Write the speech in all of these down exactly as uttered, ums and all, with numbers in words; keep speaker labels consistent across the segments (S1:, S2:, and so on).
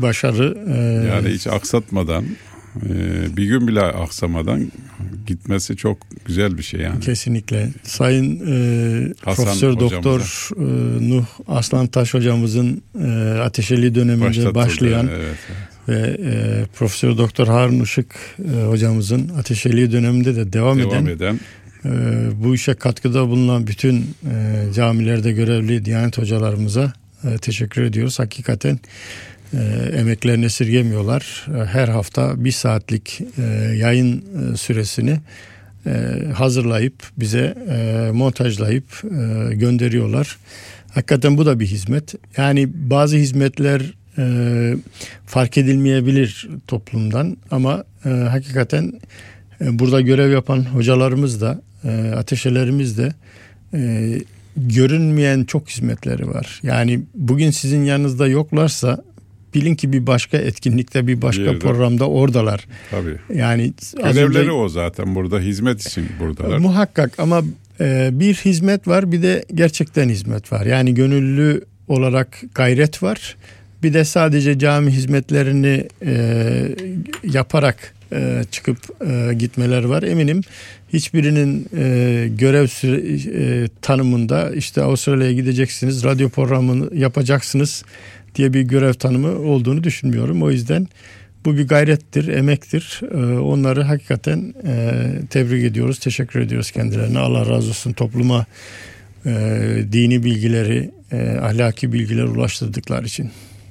S1: başarı. E,
S2: yani hiç aksatmadan, e, bir gün bile aksamadan gitmesi çok güzel bir şey yani.
S1: Kesinlikle. Sayın e, Profesör Doktor e, Nuh Aslantaş hocamızın e, Ateşeli döneminde Başlatıldı, başlayan evet, evet. ve e, Profesör Doktor Harun Işık e, hocamızın Ateşeli döneminde de devam, devam eden, eden e, bu işe katkıda bulunan bütün e, camilerde görevli Diyanet hocalarımıza e, teşekkür ediyoruz. Hakikaten e, emeklerini esirgemiyorlar. E, her hafta bir saatlik e, yayın e, süresini e, hazırlayıp bize e, montajlayıp e, gönderiyorlar. Hakikaten bu da bir hizmet. Yani bazı hizmetler e, fark edilmeyebilir toplumdan ama e, hakikaten e, burada görev yapan hocalarımız da e, ateşelerimiz de e, görünmeyen çok hizmetleri var. Yani bugün sizin yanınızda yoklarsa bilin ki bir başka etkinlikte, bir başka Yerde. programda oradalar.
S2: Tabii.
S1: Yani
S2: görevleri önce, o zaten burada hizmet için buradalar.
S1: Muhakkak ama e, bir hizmet var, bir de gerçekten hizmet var. Yani gönüllü olarak gayret var. Bir de sadece cami hizmetlerini e, yaparak e, çıkıp e, gitmeler var. Eminim hiçbirinin e, görev süre, e, tanımında işte Avustralya'ya gideceksiniz, radyo programını yapacaksınız diye bir görev tanımı olduğunu düşünmüyorum. O yüzden bu bir gayrettir, emektir. E, onları hakikaten e, tebrik ediyoruz, teşekkür ediyoruz kendilerine. Allah razı olsun, topluma e, dini bilgileri, e, ahlaki bilgiler ulaştırdıkları için.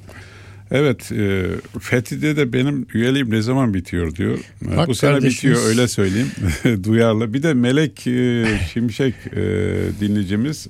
S2: Evet, e, Fethi'de de benim üyeliğim ne zaman bitiyor diyor. Bak bu sene bitiyor, öyle söyleyeyim. Duyarlı. Bir de Melek e, Şimşek e, dinleyicimiz,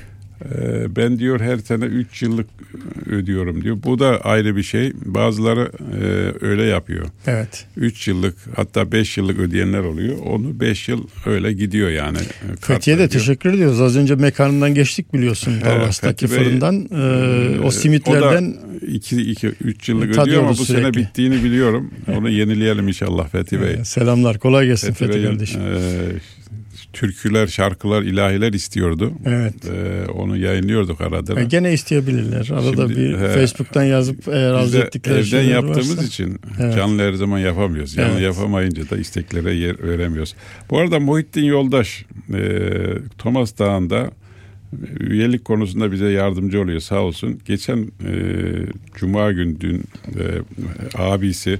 S2: e, ben diyor her sene üç yıllık ödüyorum diyor. Bu da ayrı bir şey. Bazıları e, öyle yapıyor.
S1: Evet.
S2: üç yıllık hatta beş yıllık ödeyenler oluyor. Onu beş yıl öyle gidiyor yani.
S1: Fethiye de teşekkür ediyoruz. Az önce mekanından geçtik biliyorsun. Dallas'taki evet, fırından. E, o simitlerden
S2: iki üç yıllık ödüyor ama bu sürekli. Sene bittiğini biliyorum. Onu yenileyelim inşallah Fethi Bey.
S1: E, selamlar. Kolay gelsin Fethi, Fethi kardeşim. E,
S2: türküler, şarkılar, ilahiler istiyordu.
S1: Evet.
S2: Ee, onu yayınlıyorduk arada.
S1: E gene isteyebilirler. Arada Şimdi, bir he, Facebook'tan yazıp eğer arzu ettikleri şeyler
S2: varsa. Evden yaptığımız için
S1: evet.
S2: canlı her zaman yapamıyoruz. Canlı evet. yapamayınca da isteklere yer veremiyoruz. Bu arada Muhittin Yoldaş e, Thomas Dağı'nda üyelik konusunda bize yardımcı oluyor sağ olsun. Geçen e, Cuma günü dün e, abisi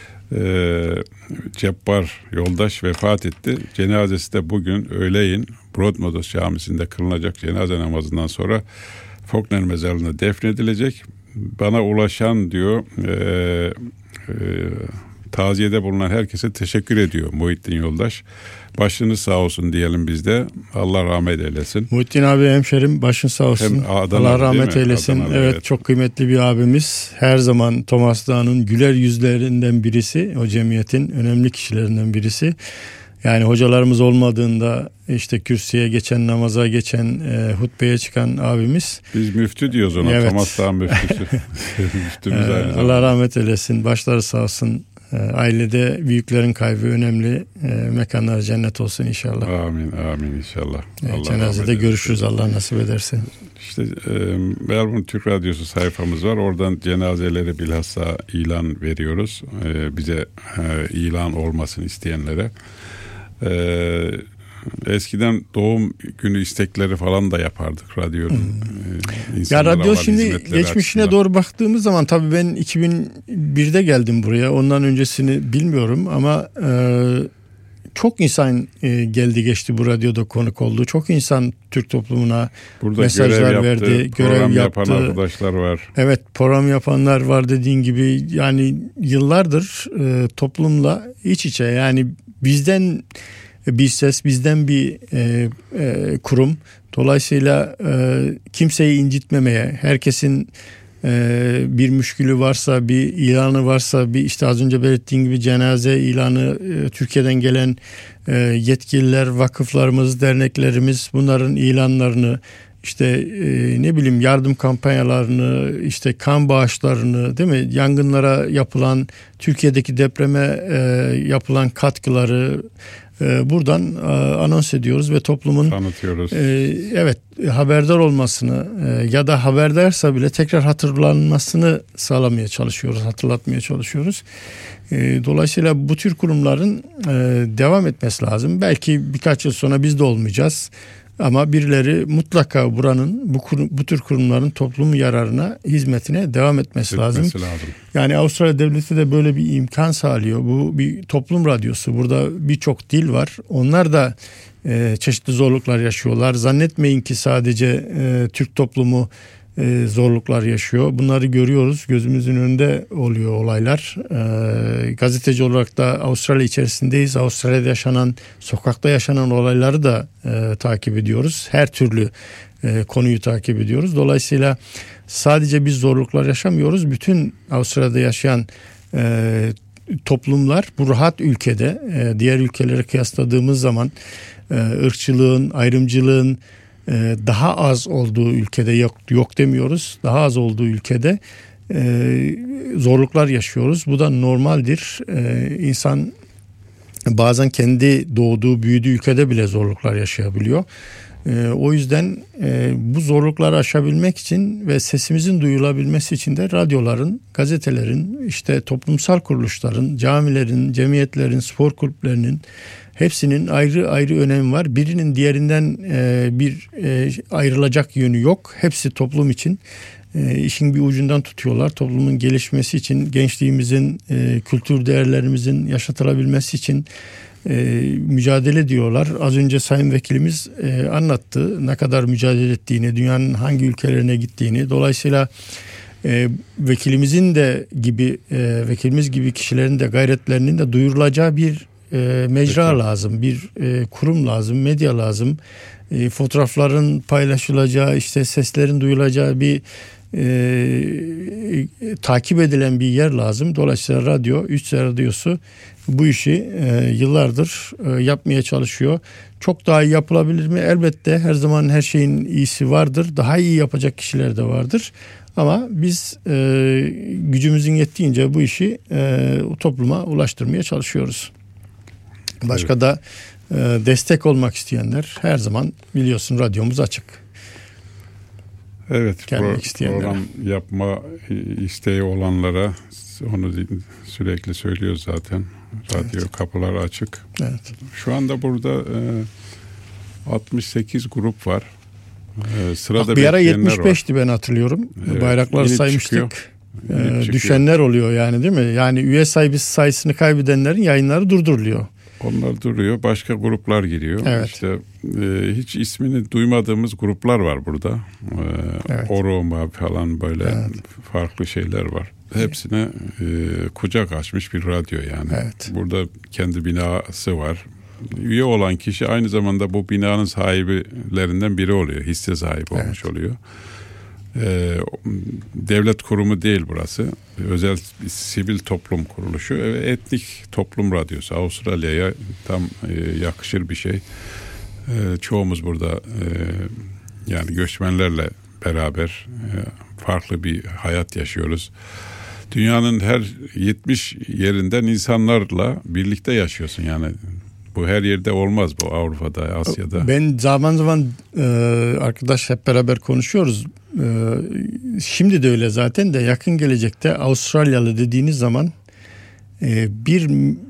S2: Ee, Cebbar Yoldaş vefat etti. Cenazesi de bugün öğleyin Broadmeadows Camisi'nde kılınacak cenaze namazından sonra Faulkner mezarlığına defnedilecek. Bana ulaşan diyor e, e, taziyede bulunan herkese teşekkür ediyor Muhittin Yoldaş. Başınız sağ olsun diyelim biz de. Allah rahmet eylesin.
S1: Muhittin abi hemşerim, başın sağ olsun.
S2: Adanalı,
S1: Allah rahmet eylesin.
S2: Adanalı,
S1: evet,
S2: evet
S1: çok kıymetli bir abimiz. Her zaman Thomas Dağı'nın güler yüzlerinden birisi. O cemiyetin önemli kişilerinden birisi. Yani hocalarımız olmadığında işte kürsüye geçen, namaza geçen, e, hutbeye çıkan abimiz.
S2: Biz müftü diyoruz ona. Evet. Thomas Dağ müftüsü. Müftümüz
S1: ee,
S2: aynı
S1: Allah rahmet eylesin. Başları sağ olsun. Ailede büyüklerin kaybı önemli. E, mekanları cennet olsun inşallah.
S2: Amin, amin inşallah.
S1: E, cenazede görüşürüz Allah nasip ederse.
S2: İşte e, Melbourne Türk Radyosu sayfamız var. Oradan cenazeleri bilhassa ilan veriyoruz. E, bize e, ilan olmasını isteyenlere. E, eskiden doğum günü istekleri falan da yapardık radyonun. Hmm.
S1: Ya radyo şimdi geçmişine açısından doğru baktığımız zaman tabii ben iki bin birde geldim buraya. Ondan öncesini bilmiyorum ama e, çok insan e, geldi geçti bu radyoda konuk oldu. Çok insan Türk toplumuna burada mesajlar görev verdi, yaptı, görev
S2: program
S1: yaptı.
S2: Yapan arkadaşlar var.
S1: Evet, program yapanlar var dediğin gibi. Yani yıllardır e, toplumla iç içe, yani bizden bir ses, bizden bir e, e, kurum. Dolayısıyla e, kimseyi incitmemeye, herkesin e, bir müşkülü varsa, bir ilanı varsa, bir işte az önce belirttiğim gibi cenaze ilanı, e, Türkiye'den gelen e, yetkililer, vakıflarımız, derneklerimiz bunların ilanlarını işte e, ne bileyim yardım kampanyalarını, işte kan bağışlarını, değil mi? Yangınlara yapılan, Türkiye'deki depreme e, yapılan katkıları e, buradan e, anons ediyoruz ve toplumun
S2: tanıtıyoruz.
S1: E, evet haberdar olmasını e, ya da haberdarsa bile tekrar hatırlanmasını sağlamaya çalışıyoruz, hatırlatmaya çalışıyoruz. E, dolayısıyla bu tür kurumların e, devam etmesi lazım. Belki birkaç yıl sonra biz de olmayacağız. Ama birileri mutlaka buranın bu, kurum, bu tür kurumların toplum yararına, hizmetine devam etmesi, etmesi lazım. lazım. Yani Avustralya Devleti de böyle bir imkan sağlıyor. Bu bir toplum radyosu. Burada birçok dil var. Onlar da e, çeşitli zorluklar yaşıyorlar. Zannetmeyin ki sadece e, Türk toplumu e, zorluklar yaşıyor. Bunları görüyoruz. Gözümüzün önünde oluyor olaylar. E, gazeteci olarak da Avustralya içerisindeyiz. Avustralya'da yaşanan, sokakta yaşanan olayları da e, takip ediyoruz. Her türlü e, konuyu takip ediyoruz. Dolayısıyla sadece biz zorluklar yaşamıyoruz. Bütün Avustralya'da yaşayan e, toplumlar bu rahat ülkede, e, diğer ülkelere kıyasladığımız zaman e, ırkçılığın, ayrımcılığın daha az olduğu ülkede, yok, yok demiyoruz, daha az olduğu ülkede e, zorluklar yaşıyoruz. Bu da normaldir. E, insan bazen kendi doğduğu, büyüdüğü ülkede bile zorluklar yaşayabiliyor. E, o yüzden e, bu zorlukları aşabilmek için ve sesimizin duyulabilmesi için de radyoların, gazetelerin, işte toplumsal kuruluşların, camilerin, cemiyetlerin, spor kulüplerinin hepsinin ayrı ayrı önemi var. Birinin diğerinden e, bir e, ayrılacak yönü yok. Hepsi toplum için e, işin bir ucundan tutuyorlar. Toplumun gelişmesi için, gençliğimizin, e, kültür değerlerimizin yaşatılabilmesi için e, mücadele ediyorlar. Az önce Sayın Vekilimiz e, anlattı ne kadar mücadele ettiğini, dünyanın hangi ülkelerine gittiğini. Dolayısıyla e, vekilimizin de gibi, e, vekilimiz gibi kişilerin de gayretlerinin de duyurulacağı bir E, mecra Peki. lazım, bir e, kurum lazım, medya lazım, e, fotoğrafların paylaşılacağı, işte seslerin duyulacağı bir e, e, takip edilen bir yer lazım. Dolayısıyla radyo, üç radyosu bu işi e, yıllardır e, yapmaya çalışıyor. Çok daha iyi yapılabilir mi? Elbette her zaman her şeyin iyisi vardır. Daha iyi yapacak kişiler de vardır. Ama biz e, gücümüzün yettiğince bu işi e, topluma ulaştırmaya çalışıyoruz. Başka evet. da e, destek olmak isteyenler her zaman biliyorsun radyomuz açık.
S2: Evet, pro- program yapma isteği olanlara onu sürekli söylüyor zaten. Radyo evet. kapıları açık.
S1: Evet.
S2: Şu anda burada e, altmış sekiz grup var. E, sırada
S1: Bak, bir ara yetmiş beşti ben hatırlıyorum. Evet. Bayrakları İnip saymıştık. E, düşenler oluyor yani, değil mi? Yani üye sahibi sayısını kaybedenlerin yayınları durduruluyor.
S2: Onlar duruyor. Başka gruplar giriyor.
S1: Evet.
S2: İşte e, hiç ismini duymadığımız gruplar var burada. E, evet. Oroma falan böyle evet. farklı şeyler var. Hepsine e, kucak açmış bir radyo yani.
S1: Evet.
S2: Burada kendi binası var. Üye olan kişi aynı zamanda bu binanın sahibilerinden biri oluyor. Hisse sahibi olmuş evet. oluyor. Ee, devlet kurumu değil burası. Özel bir sivil toplum kuruluşu ve etnik toplum radyosu. Avustralya'ya tam e, yakışır bir şey. E, çoğumuz burada e, yani göçmenlerle beraber e, farklı bir hayat yaşıyoruz. Dünyanın her yetmiş yerinden insanlarla birlikte yaşıyorsun yani. Bu her yerde olmaz, bu Avrupa'da, Asya'da.
S1: Ben zaman zaman e, arkadaş hep beraber konuşuyoruz. E, şimdi de öyle zaten de yakın gelecekte Avustralyalı dediğiniz zaman e, bir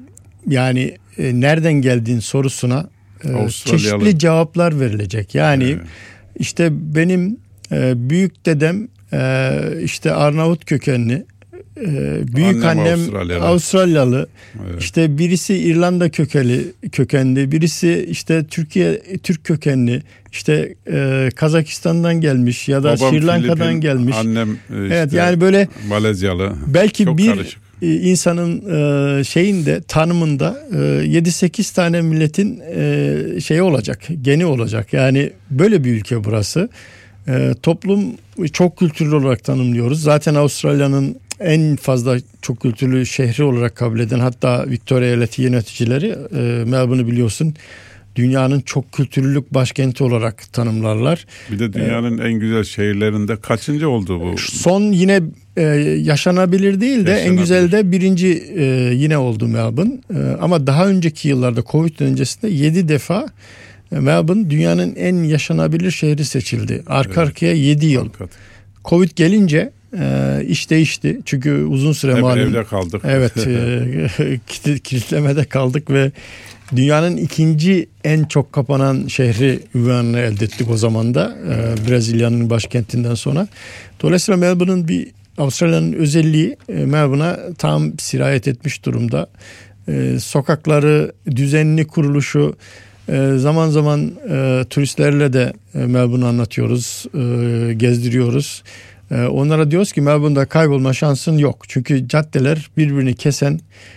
S1: yani e, nereden geldiğin sorusuna e, çeşitli cevaplar verilecek. Yani evet. işte benim e, büyük dedem e, işte Arnavut kökenli. Ee, büyük annem, annem Avustralyalı, Avustralyalı. Evet. İşte birisi İrlanda kökeli kökenli, birisi işte Türkiye Türk kökenli, işte e, Kazakistan'dan gelmiş ya da Sri Lanka'dan Filipin, gelmiş.
S2: Annem işte
S1: evet, yani böyle
S2: Malezyalı.
S1: Belki çok bir karışık. insanın e, şeyinde tanımında e, yedi sekiz tane milletin e, şeyi olacak, geni olacak. Yani böyle bir ülke burası. E, toplum çok kültürlü olarak tanımlıyoruz. Zaten Avustralya'nın en fazla çok kültürlü şehri olarak kabul eden, hatta Victoria eyaleti yöneticileri, e, Melbourne'ı biliyorsun, dünyanın çok kültürlülük başkenti olarak tanımlarlar.
S2: Bir de dünyanın ee, en güzel şehirlerinde kaçıncı oldu bu?
S1: Son yine e, yaşanabilir değil de yaşanabilir. En güzel de birinci e, yine oldu Melbourne. E, ama daha önceki yıllarda Covid öncesinde yedi defa Melbourne dünyanın en yaşanabilir şehri seçildi. Arka evet. arkaya yedi yıl. Arka. Covid gelince e, iş değişti. Çünkü uzun süre
S2: Hep
S1: malum.
S2: evde kaldık.
S1: Evet, e, kilitlemede kaldık ve dünyanın ikinci en çok kapanan şehri ünvanını elde ettik o zaman da. E, Brezilya'nın başkentinden sonra. Dolayısıyla Melbourne'ın bir Avustralya'nın özelliği e, Melbourne'a tam sirayet etmiş durumda. E, sokakları, düzenli kuruluşu, e, zaman zaman e, turistlerle de e, Melbourne'u anlatıyoruz, e, gezdiriyoruz. E, onlara diyoruz ki Melbourne'da kaybolma şansın yok. Çünkü caddeler birbirini kesen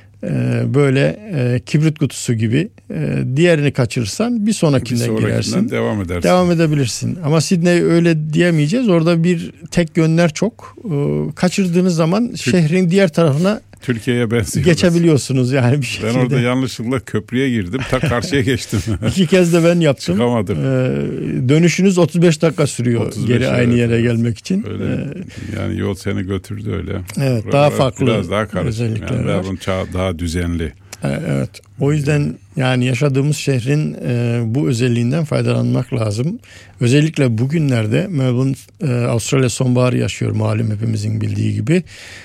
S1: e, böyle e, kibrit kutusu gibi. E, diğerini kaçırırsan bir sonrakinden, bir girersin.
S2: Devam edersin.
S1: Devam edebilirsin. Ama Sydney öyle diyemeyeceğiz. Orada bir tek yönler çok. E, kaçırdığınız zaman Türk, şehrin diğer tarafına
S2: Türkiye'ye benziyor.
S1: Geçebiliyorsunuz yani bir şekilde.
S2: Ben orada yanlışlıkla köprüye girdim. Ta karşıya geçtim.
S1: İki kez de ben yaptım.
S2: Çıkamadım.
S1: Ee, dönüşünüz otuz beş dakika sürüyor otuz beş, geri aynı evet, yere evet. gelmek için.
S2: Öyle, ee, yani yol seni götürdü öyle.
S1: Evet, Buralar daha farklı.
S2: Biraz daha karışık. Yani Melbourne daha düzenli.
S1: Evet. O yüzden yani yaşadığımız şehrin e, bu özelliğinden faydalanmak lazım. Özellikle bugünlerde Melbourne, e, Avustralya sonbaharı yaşıyor malum hepimizin bildiği gibi.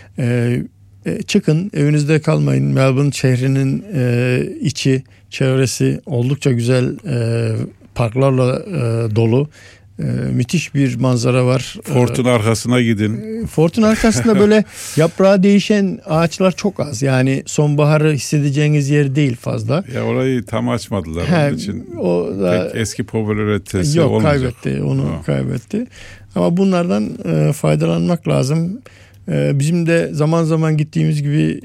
S1: E, e, çıkın, evinizde kalmayın. Melbourne şehrinin e, içi, çevresi oldukça güzel e, parklarla e, dolu. Ee, müthiş bir manzara var.
S2: Fort'un ee, arkasına gidin.
S1: Fort'un arkasında böyle yaprağı değişen ağaçlar çok az. Yani sonbaharı hissedeceğiniz yer değil fazla.
S2: Ya orayı tam açmadılar. He, onun için o da, pek eski popülaritesi
S1: yok,
S2: olmayacak.
S1: Kaybetti. Onu ha. kaybetti. Ama bunlardan e, faydalanmak lazım. Bizim de zaman zaman gittiğimiz gibi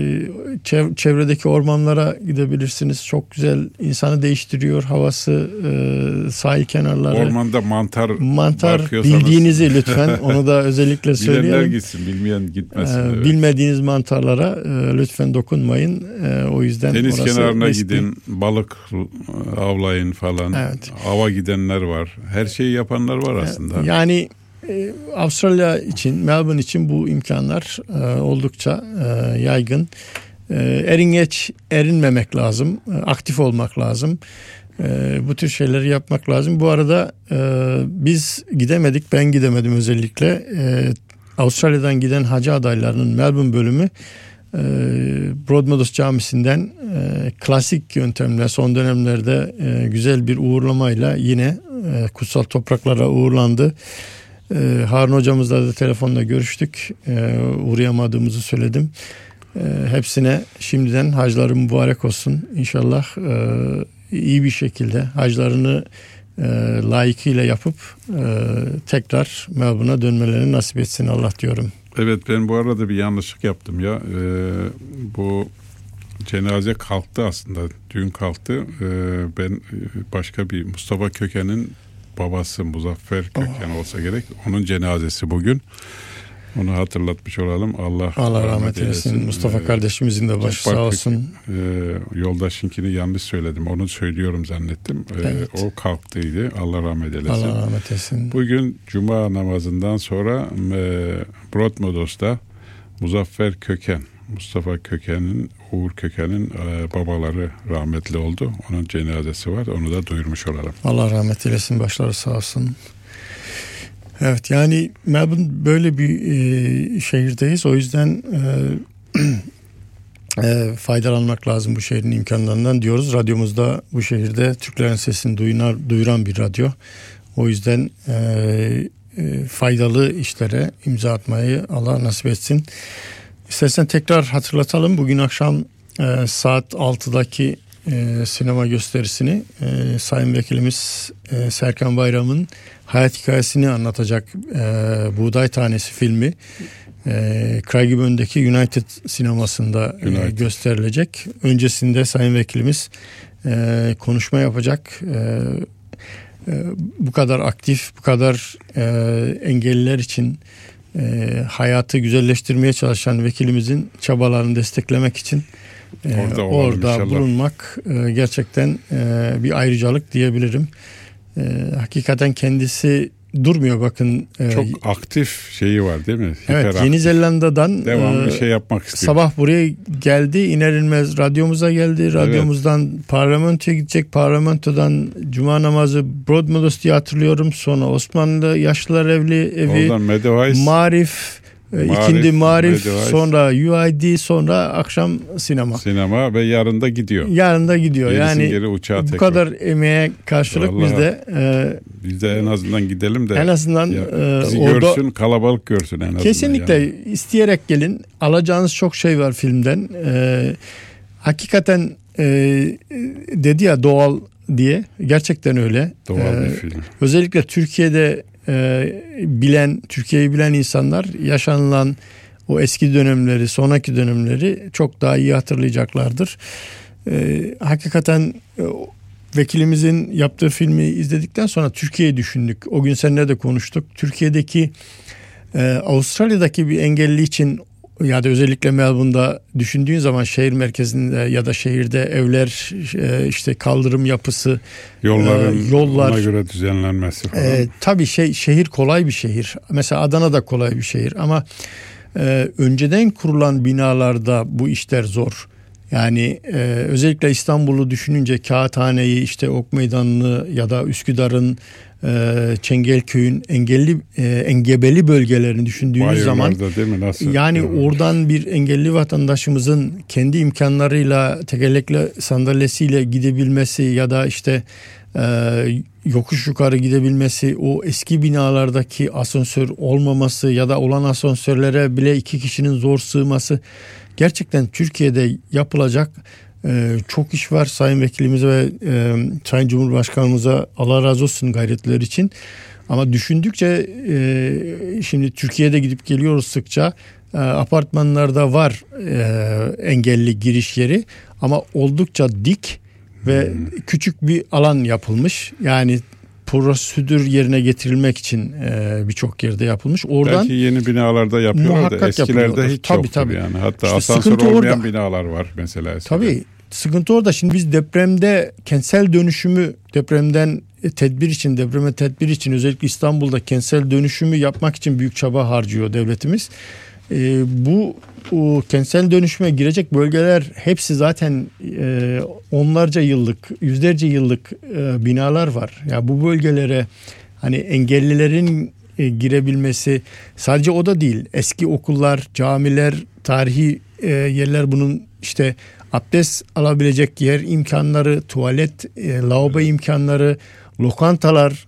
S1: çevredeki ormanlara gidebilirsiniz. Çok güzel, insanı değiştiriyor. Havası, sahil kenarları.
S2: Ormanda mantar
S1: Mantar bildiğinizi lütfen. Onu da özellikle söyleyelim.
S2: Bilenler gitsin, bilmeyen gitmesin. Evet.
S1: Bilmediğiniz mantarlara lütfen dokunmayın. O yüzden
S2: deniz kenarına
S1: eski.
S2: gidin, balık avlayın falan. Evet. Ava gidenler var. Her şeyi yapanlar var aslında.
S1: Yani Avustralya için, Melbourne için bu imkanlar e, oldukça e, yaygın. E, erin geç erinmemek lazım. E, aktif olmak lazım. E, bu tür şeyleri yapmak lazım. Bu arada e, biz gidemedik. Ben gidemedim özellikle. E, Avustralya'dan giden hacı adaylarının Melbourne bölümü e, Broadmeadows Camisi'nden e, klasik yöntemle son dönemlerde e, güzel bir uğurlamayla yine e, kutsal topraklara uğurlandı. Ee, Harun hocamızla da telefonla görüştük. Ee, uğrayamadığımızı söyledim. Ee, hepsine şimdiden hacları mübarek olsun. İnşallah e, iyi bir şekilde haclarını e, layıkıyla yapıp e, tekrar Melbourne'a dönmelerini nasip etsin Allah diyorum.
S2: Evet, ben bu arada bir yanlışlık yaptım ya. Ee, bu cenaze kalktı aslında. Dün kalktı. Ee, ben başka bir Mustafa Köken'in babası Muzaffer Köken oh. olsa gerek. Onun cenazesi bugün. Onu hatırlatmış olalım. Allah,
S1: Allah rahmet eylesin. Mustafa ee, kardeşimizin de başı sağ olsun.
S2: E, yoldaşınkini yanlış söyledim. Onu söylüyorum zannettim. E, evet. O kalktıydı. Allah rahmet eylesin.
S1: Allah rahmet eylesin.
S2: Bugün Cuma namazından sonra e, Broadmeadows'ta Muzaffer Köken, Mustafa Köken'in, Uğur Köken'in e, babaları rahmetli oldu. Onun cenazesi var. Onu da duyurmuş olalım.
S1: Allah rahmet eylesin. Başları sağ olsun. Evet, yani Melbourne böyle bir e, şehirdeyiz. O yüzden e, e, faydalanmak lazım bu şehrin imkanlarından diyoruz. Radyomuzda bu şehirde Türklerin sesini duyuran, duyuran bir radyo. O yüzden e, e, faydalı işlere imza atmayı Allah nasip etsin. İstersen tekrar hatırlatalım. Bugün akşam e, saat altıdaki e, sinema gösterisini e, Sayın Vekilimiz e, Serkan Bayram'ın hayat hikayesini anlatacak e, Buğday Tanesi filmi e, Craigieburne'deki United sinemasında United. E, gösterilecek. Öncesinde Sayın Vekilimiz e, konuşma yapacak. E, e, bu kadar aktif, bu kadar e, engelliler için e, hayatı güzelleştirmeye çalışan vekilimizin çabalarını desteklemek için e, orada, orada bulunmak e, gerçekten e, bir ayrıcalık diyebilirim. E, hakikaten kendisi durmuyor bakın.
S2: Çok e, aktif şeyi var değil mi?
S1: Evet,
S2: Hiper
S1: Yeni
S2: aktif.
S1: Zelanda'dan
S2: devamlı bir şey yapmak istiyor.
S1: Sabah buraya geldi, iner inmez radyomuza geldi. Radyomuzdan evet. parlamentoya gidecek. Parlamentodan cuma namazı Broadmeadows diye hatırlıyorum. Sonra Osmanlı Yaşlılar Evli evi.
S2: Oradan Meadowhise.
S1: Marif. Marif, ikindi Marif, Meadowhise. Sonra U I D, sonra akşam sinema.
S2: Sinema ve yarın da gidiyor.
S1: Yarın da gidiyor. Gerisin yani
S2: geri uçağa
S1: bu
S2: tekrar.
S1: kadar emeğe karşılık vallahi biz de e,
S2: biz de en azından gidelim de
S1: en azından
S2: ya,
S1: e,
S2: bizi
S1: orada,
S2: görsün, kalabalık görsün en azından.
S1: Kesinlikle yani. isteyerek gelin. Alacağınız çok şey var filmden. E, hakikaten e, dedi ya doğal diye. Gerçekten öyle.
S2: Doğal
S1: e,
S2: bir film.
S1: Özellikle Türkiye'de Ee, bilen, Türkiye'yi bilen insanlar yaşanılan o eski dönemleri, sonraki dönemleri çok daha iyi hatırlayacaklardır. Ee, hakikaten e, vekilimizin yaptığı filmi izledikten sonra Türkiye'yi düşündük. O gün seninle de konuştuk. Türkiye'deki e, Avustralya'daki bir engelli için ya da özellikle Melbourne'da düşündüğün zaman şehir merkezinde ya da şehirde evler, işte kaldırım yapısı,
S2: yolların
S1: e, yollar
S2: ona göre düzenlenmesi falan.
S1: E, tabii şey şehir kolay bir şehir. Mesela Adana da kolay bir şehir ama e, önceden kurulan binalarda bu işler zor. Yani e, özellikle İstanbul'u düşününce Kağıthane'yi, işte Ok Meydanı'nı ya da Üsküdar'ın e, Çengelköy'ün engelli e, engebeli bölgelerini düşündüğünüz Bayırlarda zaman
S2: değil mi? Nasıl
S1: yani
S2: yapılmış?
S1: Oradan bir engelli vatandaşımızın kendi imkanlarıyla tekerlekli sandalyesiyle gidebilmesi ya da işte e, yokuş yukarı gidebilmesi, o eski binalardaki asansör olmaması ya da olan asansörlere bile iki kişinin zor sığması, gerçekten Türkiye'de yapılacak e, çok iş var. Sayın Vekilimize ve e, Sayın Cumhurbaşkanımıza Allah razı olsun gayretleri için. Ama düşündükçe e, şimdi Türkiye'de gidip geliyoruz sıkça. E, apartmanlarda var e, engelli giriş yeri ama oldukça dik ve hmm. küçük bir alan yapılmış. Yani prosedür yerine getirilmek için e, birçok yerde yapılmış. Oradan
S2: belki yeni binalarda yapıyorlar da eskilerde hiç tabii, yoktur tabii. Yani. Hatta işte asansör olmayan orada. Binalar var mesela. Eskiden.
S1: Tabii sıkıntı orada. Şimdi biz depremde kentsel dönüşümü, depremden tedbir için, depreme tedbir için özellikle İstanbul'da kentsel dönüşümü yapmak için büyük çaba harcıyor devletimiz. E, bu o kentsel dönüşüme girecek bölgeler hepsi zaten e, onlarca yıllık, yüzlerce yıllık e, binalar var. Ya yani bu bölgelere hani engellilerin e, girebilmesi, sadece o da değil. Eski okullar, camiler, tarihi e, yerler, bunun işte abdest alabilecek yer imkanları, tuvalet, e, lavabo imkanları, lokantalar.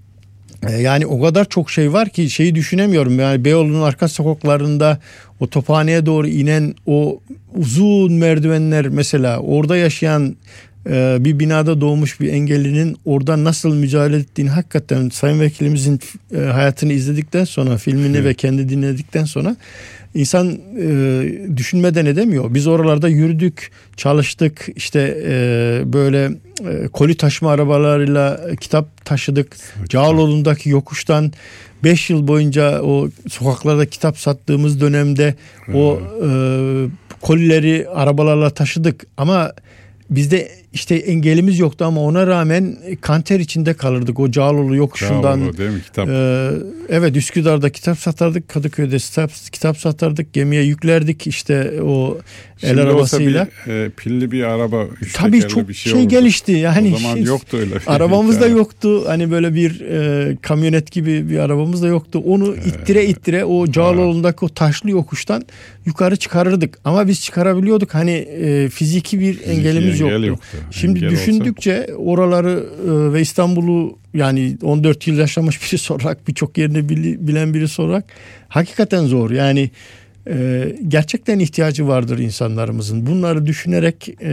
S1: Yani o kadar çok şey var ki şeyi düşünemiyorum. Yani Beyoğlu'nun arka sokaklarında o Tophane'ye doğru inen o uzun merdivenler, mesela orada yaşayan e, bir binada doğmuş bir engellinin orada nasıl mücadele ettiğini hakikaten Sayın Vekilimizin e, hayatını izledikten sonra, filmini ve kendi dinledikten sonra insan e, düşünmeden edemiyor. Biz oralarda yürüdük, çalıştık, işte e, böyle e, koli taşıma arabalarıyla kitap taşıdık. Cağaloğlu'ndaki yokuştan beş yıl boyunca o sokaklarda kitap sattığımız dönemde o e, kolileri arabalarla taşıdık. Ama bizde işte engelimiz yoktu ama ona rağmen kanter içinde kalırdık o Cağaloğlu yokuşundan.
S2: Cağaloğlu değil mi? Kitap.
S1: E, evet, Üsküdar'da kitap satardık, Kadıköy'de kitap, kitap satardık, gemiye yüklerdik işte o el
S2: şimdi
S1: arabasıyla.
S2: Bir, e, pilli bir araba, üç
S1: tabii çok
S2: bir şey,
S1: şey gelişti yani.
S2: O zaman yoktu öyle.
S1: Arabamız da yoktu. Hani böyle bir e, kamyonet gibi bir arabamız da yoktu. Onu ittire ittire o Cağaloğlu'ndaki o taşlı yokuştan yukarı çıkarırdık. Ama biz çıkarabiliyorduk. Hani e, fiziki bir fiziki engelimiz yoktu. yoktu. Şimdi Engel düşündükçe olsa... oraları e, ve İstanbul'u, yani on dört yıl yaşamış birisi olarak, birçok yerini bilen birisi olarak hakikaten zor. Yani e, gerçekten ihtiyacı vardır insanlarımızın. Bunları düşünerek e,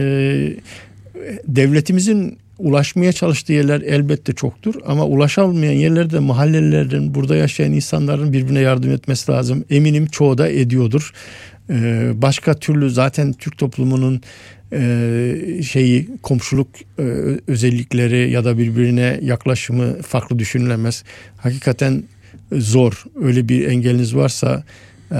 S1: devletimizin ulaşmaya çalıştığı yerler elbette çoktur. Ama ulaşamayan yerlerde mahallelilerin, burada yaşayan insanların birbirine yardım etmesi lazım. Eminim çoğu da ediyordur. E, başka türlü zaten Türk toplumunun Ee, şeyi, komşuluk e, özellikleri ya da birbirine yaklaşımı farklı düşünülemez. Hakikaten zor. Öyle bir engeliniz varsa e,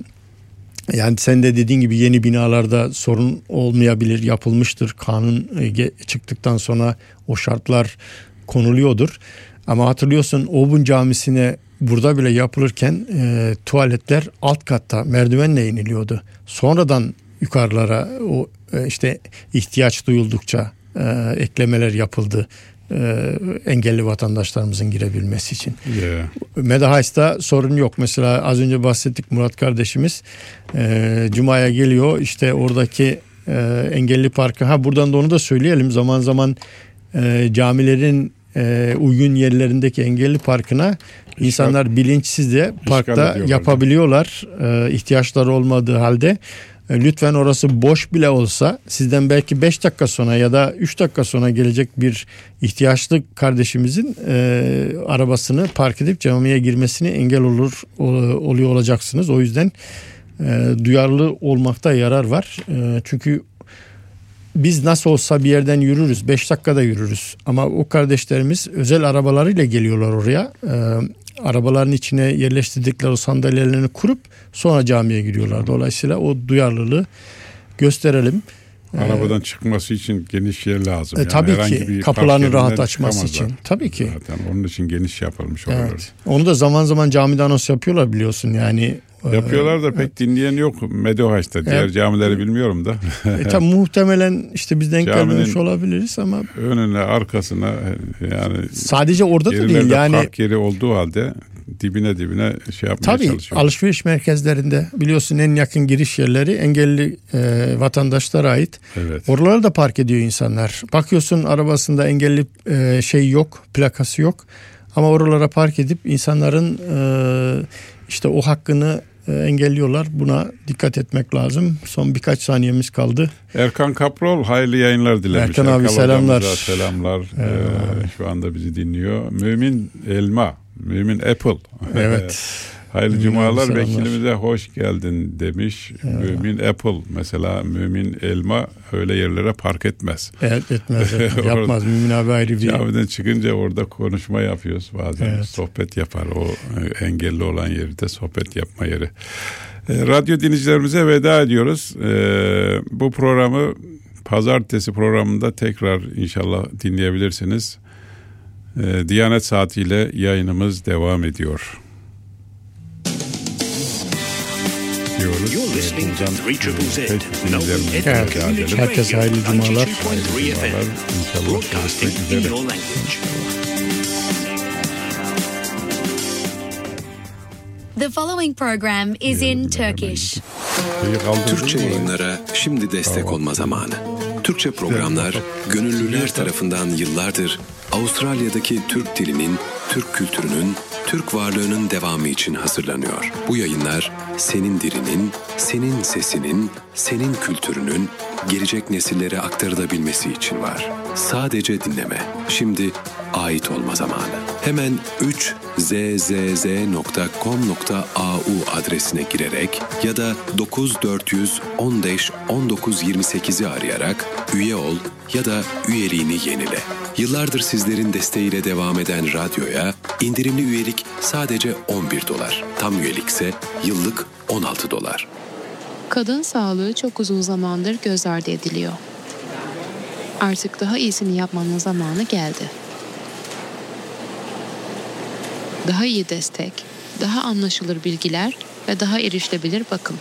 S1: yani sen de dediğin gibi yeni binalarda sorun olmayabilir, yapılmıştır. Kanun e, çıktıktan sonra o şartlar konuluyordur. Ama hatırlıyorsun Obun Camisi'ne burada bile yapılırken e, tuvaletler alt katta merdivenle iniliyordu. Sonradan yukarılara o e, işte ihtiyaç duyuldukça e, eklemeler yapıldı. E, engelli vatandaşlarımızın girebilmesi için. Yeah. Medahaç'ta sorun yok. Mesela az önce bahsettik, Murat kardeşimiz e, Cuma'ya geliyor. İşte oradaki e, engelli parkı. Ha buradan da onu da söyleyelim. Zaman zaman e, camilerin e, uygun yerlerindeki engelli parkına insanlar bilinçsiz de parkta yapabiliyorlar. E, ihtiyaçları olmadığı halde. Lütfen orası boş bile olsa sizden belki beş dakika sonra ya da üç dakika sonra gelecek bir ihtiyaçlı kardeşimizin e, arabasını park edip camiye girmesine engel olur oluyor olacaksınız. O yüzden e, duyarlı olmakta yarar var. E, çünkü biz nasıl olsa bir yerden yürürüz. beş dakikada yürürüz. Ama o kardeşlerimiz özel arabalarıyla geliyorlar oraya. E, arabaların içine yerleştirdikleri o sandalyelerini kurup sonra camiye giriyorlar. Dolayısıyla o duyarlılığı gösterelim.
S2: Arabadan ee, çıkması için geniş yer lazım.
S1: E, yani tabii ki kapılarını rahat açması için. Tabii ki.
S2: Zaten onun için geniş yapılmış
S1: evet.
S2: oralar.
S1: Onu da zaman zaman camide anons yapıyorlar biliyorsun yani.
S2: Yapıyorlar da pek evet. dinleyen yok Medohaç'ta. Diğer evet. camileri bilmiyorum da.
S1: e, tabii muhtemelen işte biz denk gelmemiş olabiliriz ama.
S2: Önüne arkasına yani.
S1: Sadece orada da değil yani.
S2: Park yeri olduğu halde dibine dibine şey yapmaya
S1: tabii,
S2: çalışıyor.
S1: Tabii alışveriş merkezlerinde biliyorsun en yakın giriş yerleri engelli e, vatandaşlara ait. Evet. Oralara da park ediyor insanlar. Bakıyorsun arabasında engelli e, şey yok, plakası yok. Ama oralara park edip insanların e, işte o hakkını e, engelliyorlar. Buna dikkat etmek lazım. Son birkaç saniyemiz kaldı.
S2: Erkan Kaprol hayırlı yayınlar dilemiş.
S1: Erkan abi Erkan selamlar.
S2: Selamlar. Ee, şu anda bizi dinliyor. Mümin Elma. Mümin Apple.
S1: Evet.
S2: Hayırlı cumalar, vekilimize hoş geldin demiş. Evet. Mümin Apple mesela, Mümin Elma öyle yerlere park etmez.
S1: Evet etmez. Yapmaz. Mümin abi ayrı bir.
S2: Camiden çıkınca orada konuşma yapıyoruz bazen. Evet. Sohbet yapar. O engelli olan yerde sohbet yapma yeri. Radyo dinleyicilerimize veda ediyoruz. Bu programı pazartesi programında tekrar inşallah dinleyebilirsiniz. Diyanet Saati ile yayınımız devam ediyor. Diyoruz.
S1: Evet, herkese hayırlı cumalar.
S2: İnşallah görüşmek üzere.
S3: The following program is in Turkish.
S4: Türkçe yayınlara şimdi destek olma zamanı. Türkçe programlar gönüllüler tarafından yıllardır Avustralya'daki Türk dilinin, Türk kültürünün, Türk varlığının devamı için hazırlanıyor. Bu yayınlar senin dilinin, senin sesinin, senin kültürünün gelecek nesillere aktarılabilmesi için var. Sadece dinleme. Şimdi ait olma zamanı. Hemen üç z z z nokta com nokta a u adresine girerek ya da dokuz dört yüz on beş on dokuz yirmi sekizi arayarak üye ol ya da üyeliğini yenile. Yıllardır sizlerin desteğiyle devam eden radyoya indirimli üyelik sadece on bir dolar. Tam üyelikse yıllık on altı dolar.
S5: Kadın sağlığı çok uzun zamandır göz ardı ediliyor. Artık daha iyisini yapmanın zamanı geldi. Daha iyi destek, daha anlaşılır bilgiler ve daha erişilebilir bakım.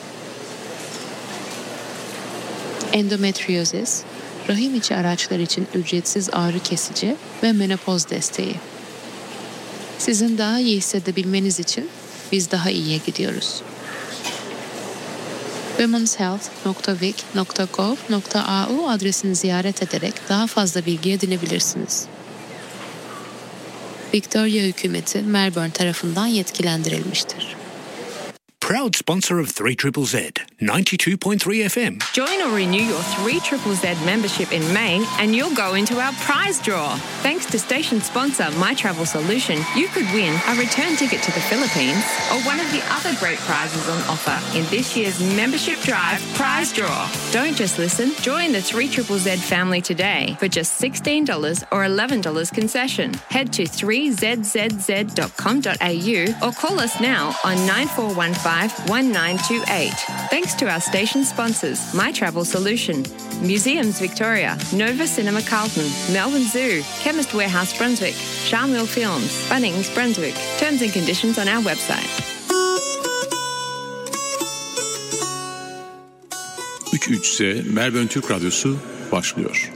S5: Endometriozis, rahim içi araçlar için ücretsiz ağrı kesici ve menopoz desteği. Sizin daha iyi hissedebilmeniz için biz daha iyiye gidiyoruz. womens health nokta vic nokta gov nokta a u adresini ziyaret ederek daha fazla bilgi edinebilirsiniz. Victoria hükümeti Melbourne tarafından yetkilendirilmiştir.
S6: proud sponsor of three Z Z, ninety-two point three F M.
S7: Join or renew your three Z Z Z membership in May and you'll go into our prize draw. Thanks to station sponsor My Travel Solution, you could win a return ticket to the Philippines or one of the other great prizes on offer in this year's Membership Drive prize draw. Don't just listen, join the three Z Z Z family today for just sixteen dollars or eleven dollars concession. Head to three z z z dot com dot a u or call us now on nine four one five, one nine two eight. Thanks to our station sponsors, My Travel Solution, Museums Victoria, Nova Cinema Carlton, Melbourne Zoo, Chemist Warehouse Brunswick, Charmel Films, Bunnings Brunswick. Terms and conditions on our website.
S4: üç üç Z Melbourne Türk Radyosu başlıyor.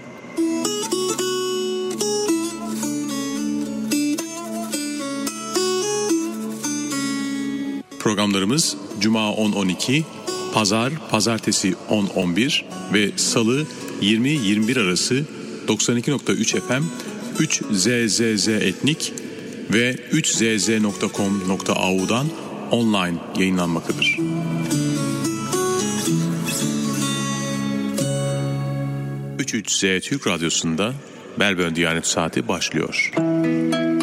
S4: Programlarımız Cuma on on iki, Pazar, Pazartesi on on bir ve Salı yirmi yirmi bir arası doksan iki nokta üç F M, üç Z Z Z Etnik ve üç z z nokta com nokta a u'dan online yayınlanmaktadır. üç üç Z Türk Radyosu'nda Melbourne Diyanet Saati başlıyor.